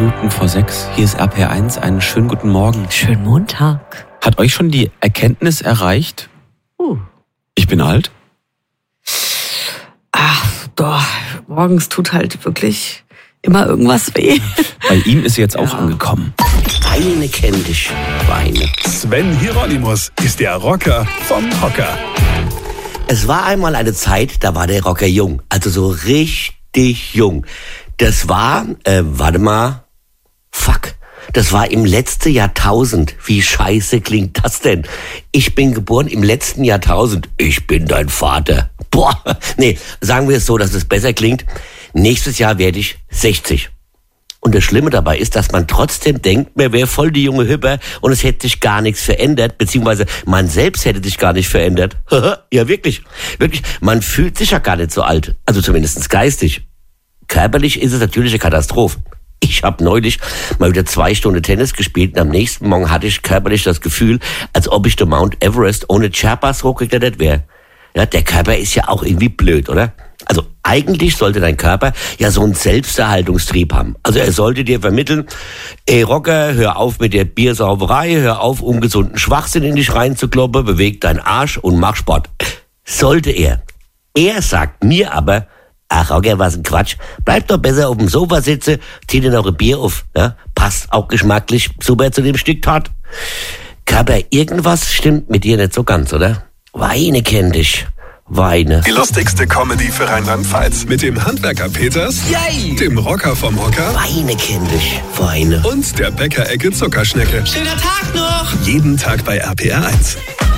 Minuten vor 6. Hier ist RPR1. Einen schönen guten Morgen. Schönen Montag. Hat euch schon die Erkenntnis erreicht? Ich bin alt? Ach, doch. Morgens tut halt wirklich immer irgendwas weh. Bei ihm ist sie jetzt auch angekommen. Weine kenn dich, Weine. Sven Hieronymus ist der Rocker vom Hocker. Es war einmal eine Zeit, da war der Rocker jung. Also so richtig jung. Das war, das war im letzten Jahrtausend. Wie scheiße klingt das denn? Ich bin geboren im letzten Jahrtausend. Ich bin dein Vater. Boah, nee, sagen wir es so, dass es besser klingt. Nächstes Jahr werde ich 60. Und das Schlimme dabei ist, dass man trotzdem denkt, man wäre voll die junge Hüpper und es hätte sich gar nichts verändert, beziehungsweise man selbst hätte sich gar nicht verändert. Ja, wirklich. Wirklich, man fühlt sich ja gar nicht so alt. Also zumindest geistig. Körperlich ist es natürlich eine Katastrophe. Ich habe neulich mal wieder 2 Stunden Tennis gespielt und am nächsten Morgen hatte ich körperlich das Gefühl, als ob ich den Mount Everest ohne Sherpas hochgeklettert wäre. Ja, der Körper ist ja auch irgendwie blöd, oder? Also eigentlich sollte dein Körper ja so einen Selbsterhaltungstrieb haben. Also er sollte dir vermitteln, ey Rocker, hör auf mit der Biersauberei, hör auf, ungesunden Schwachsinn in dich reinzukloppen, beweg deinen Arsch und mach Sport. Sollte er. Er sagt mir aber, ach Rocker, was ein Quatsch, bleib doch besser auf dem Sofa sitzen, zieh dir noch ein Bier auf. Ja? Passt auch geschmacklich super zu dem Stück Tart. Körper, irgendwas stimmt mit dir nicht so ganz, oder? Weine kenn dich. Weine. Die lustigste Comedy für Rheinland-Pfalz. Mit dem Handwerker Peters, Yay! dem Rocker vom Hocker Weine kenn dich. Weine. und der Bäckerecke Zuckerschnecke. Schöner Tag noch! Jeden Tag bei RPR1.